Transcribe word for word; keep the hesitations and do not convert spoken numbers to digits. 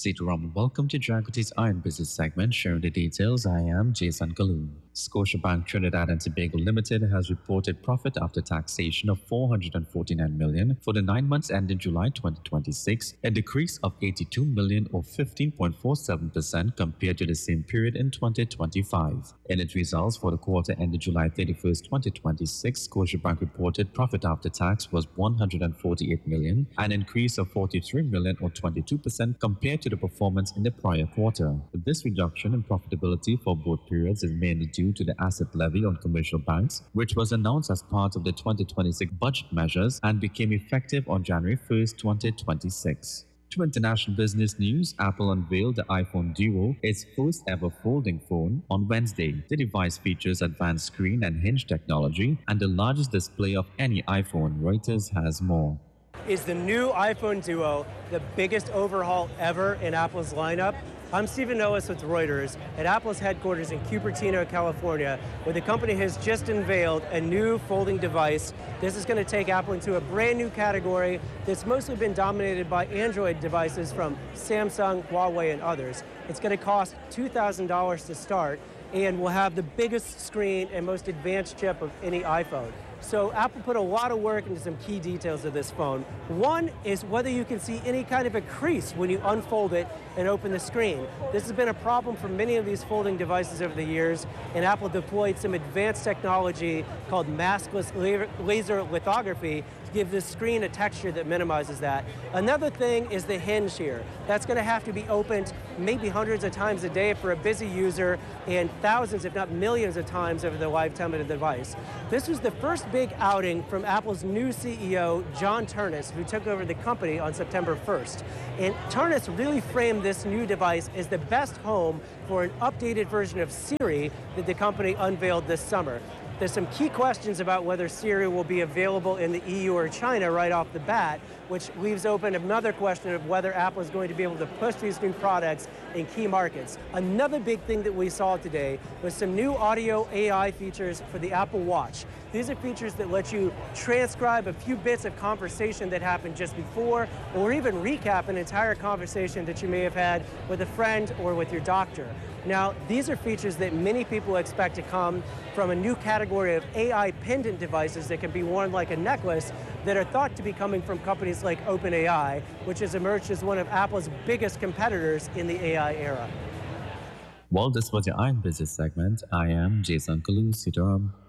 Sitaram, welcome to Jacoti's Iron Business segment. Sharing the details, I am Jason Kalu. Scotiabank Trinidad and Tobago Limited has reported profit after taxation of four hundred forty-nine million dollars for the nine months ending July twenty twenty-six, a decrease of eighty-two million dollars or fifteen point four seven percent compared to the same period in twenty twenty-five. In its results for the quarter ended July thirty-first, twenty twenty-six, Scotiabank reported profit after tax was one hundred forty-eight million dollars, an increase of forty-three million dollars or twenty-two percent compared to the performance in the prior quarter. This reduction in profitability for both periods is mainly due to the asset levy on commercial banks, which was announced as part of the twenty twenty-six budget measures and became effective on January first, twenty twenty-six. To international business news, Apple unveiled the iPhone Duo, its first ever folding phone, on Wednesday. The device features advanced screen and hinge technology and the largest display of any iPhone. Reuters has more. Is the new iPhone Duo the biggest overhaul ever in Apple's lineup? I'm Stephen Noas with Reuters at Apple's headquarters in Cupertino, California, where the company has just unveiled a new folding device. This is going to take Apple into a brand new category that's mostly been dominated by Android devices from Samsung, Huawei, and others. It's going to cost two thousand dollars to start and will have the biggest screen and most advanced chip of any iPhone. So Apple put a lot of work into some key details of this phone. One is whether you can see any kind of a crease when you unfold it and open the screen. This has been a problem for many of these folding devices over the years, and Apple deployed some advanced technology called maskless laser lithography to give this screen a texture that minimizes that. Another thing is the hinge here. That's going to have to be opened maybe hundreds of times a day for a busy user and thousands, if not millions of times over the lifetime of the device. This was the first big outing from Apple's new C E O, John Ternus, who took over the company on September first. And Ternus really framed this new device as the best home for an updated version of Siri that the company unveiled this summer. There's some key questions about whether Siri will be available in the E U or China right off the bat, which leaves open another question of whether Apple is going to be able to push these new products in key markets. Another big thing that we saw today was some new audio A I features for the Apple Watch. These are features that let you transcribe a few bits of conversation that happened just before, or even recap an entire conversation that you may have had with a friend or with your doctor. Now, these are features that many people expect to come from a new category of A I pendant devices that can be worn like a necklace that are thought to be coming from companies like OpenAI, which has emerged as one of Apple's biggest competitors in the A I era. Well, this was your Iron Business segment. I am Jason Kalu, Sitaram.